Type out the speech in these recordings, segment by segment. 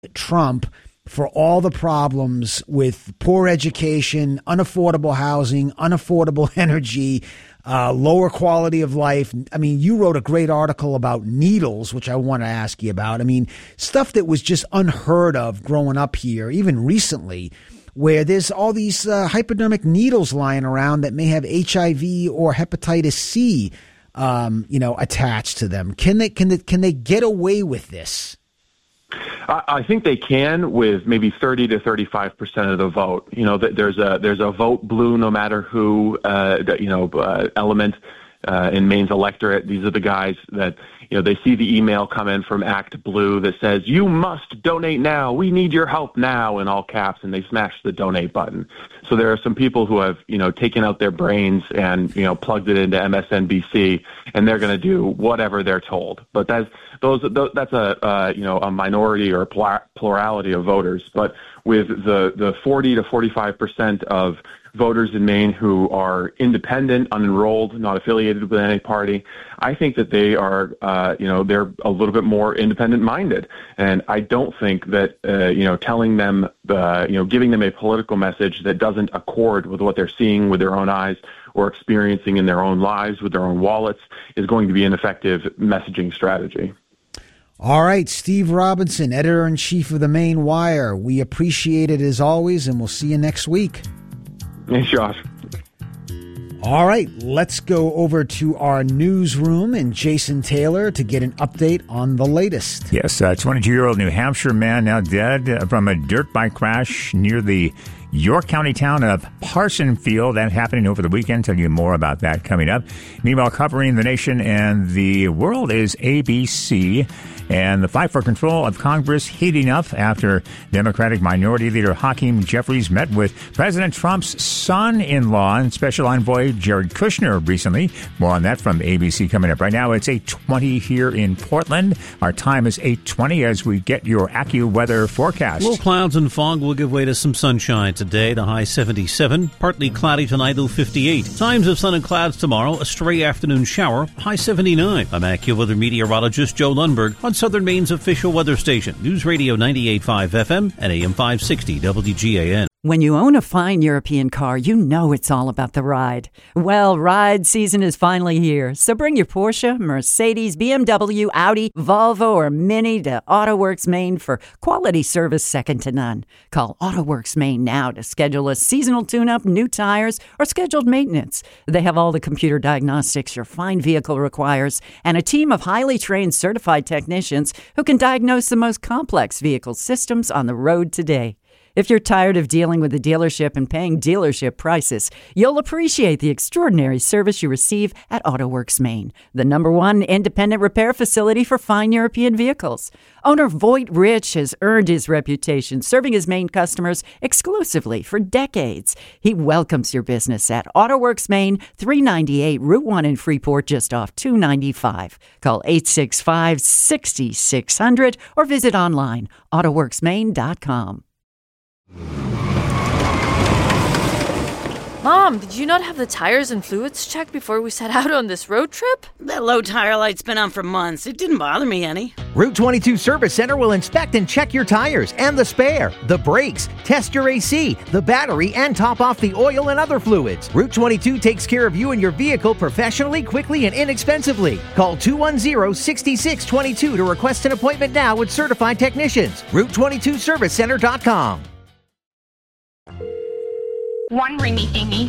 Trump for all the problems with poor education, unaffordable housing, unaffordable energy, lower quality of life. I mean, you wrote a great article about needles, which I want to ask you about. I mean, stuff that was just unheard of growing up here, even recently, where there's all these hypodermic needles lying around that may have HIV or hepatitis C, attached to them. Can they get away with this? I think they can with maybe 30 to 35% of the vote. There's a vote blue no matter who, element in Maine's electorate. These are the guys that, they see the email come in from Act Blue that says, "You must donate now. We need your help now," in all caps, and they smash the donate button. So there are some people who have, taken out their brains and, plugged it into MSNBC, and they're going to do whatever they're told. But that's a minority or a plurality of voters. But with the 40 to 45% of voters in Maine who are independent, unenrolled, not affiliated with any party, I think that they are, they're a little bit more independent-minded. And I don't think that, telling them, giving them a political message that doesn't accord with what they're seeing with their own eyes or experiencing in their own lives with their own wallets is going to be an effective messaging strategy. All right, Steve Robinson, editor-in-chief of the Maine Wire. We appreciate it as always, and we'll see you next week. Thanks, Josh. All right, let's go over to our newsroom and Jason Taylor to get an update on the latest. Yes, a 22-year-old New Hampshire man now dead from a dirt bike crash near the York County town of Parsonfield. That happening over the weekend. Tell you more about that coming up. Meanwhile, covering the nation and the world is ABC. And the fight for control of Congress heating up after Democratic Minority Leader Hakeem Jeffries met with President Trump's son-in-law and Special Envoy Jared Kushner recently. More on that from ABC coming up. Right now, it's 8:20 here in Portland. Our time is 8:20 as we get your AccuWeather forecast. Low clouds and fog will give way to some sunshine today. The high 77. Partly cloudy tonight, low 58. Times of sun and clouds tomorrow. A stray afternoon shower. High 79. I'm AccuWeather meteorologist Joe Lundberg on Southern Maine's official weather station, News Radio 98.5 FM and AM 560 WGAN. When you own a fine European car, you know it's all about the ride. Well, ride season is finally here, so bring your Porsche, Mercedes, BMW, Audi, Volvo, or Mini to AutoWorks Maine for quality service second to none. Call AutoWorks Maine now to schedule a seasonal tune-up, new tires, or scheduled maintenance. They have all the computer diagnostics your fine vehicle requires and a team of highly trained certified technicians who can diagnose the most complex vehicle systems on the road today. If you're tired of dealing with the dealership and paying dealership prices, you'll appreciate the extraordinary service you receive at AutoWorks Maine, the #1 independent repair facility for fine European vehicles. Owner Voight Rich has earned his reputation serving his Maine customers exclusively for decades. He welcomes your business at AutoWorks Maine, 398 Route 1 in Freeport, just off 295. Call 865-6600 or visit online, autoworksmaine.com. Mom, did you not have the tires and fluids checked before we set out on this road trip? That low tire light's been on for months. It didn't bother me any. Route 22 Service Center will inspect and check your tires and the spare, the brakes, test your AC, the battery, and top off the oil and other fluids. Route 22 takes care of you and your vehicle professionally, quickly, and inexpensively. Call 210-6622 to request an appointment now with certified technicians. Route22servicecenter.com. One ringy dingy.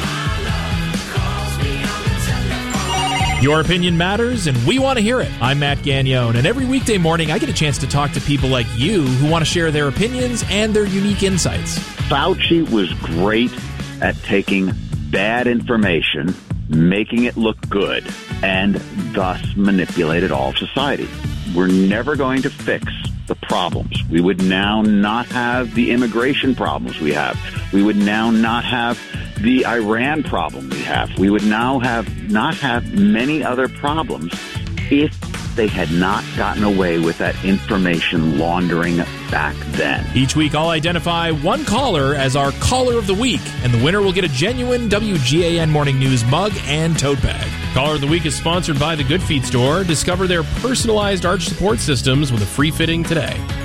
Your opinion matters, and we want to hear it. I'm Matt Gagnon, and every weekday morning I get a chance to talk to people like you who want to share their opinions and their unique insights. Fauci was great at taking bad information, making it look good, and thus manipulated all of society. We're never going to fix the problems. We would now not have the immigration problems we have. We would now not have the Iran problem we have. We would now not have many other problems if they had not gotten away with that information laundering back then. Each week, I'll identify one caller as our Caller of the Week, and the winner will get a genuine WGAN Morning News mug and tote bag. Caller of the Week is sponsored by the Good Feet Store. Discover their personalized arch support systems with a free fitting today.